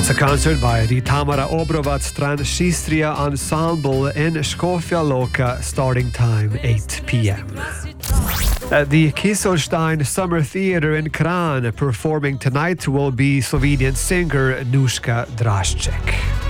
That's a concert by the Tamara Obrovac Transnistria Ensemble in Skofia Loka, starting time 8 p.m. At the Kieselstein Summer Theatre in Kran, performing tonight will be Slovenian singer Nushka Drašček.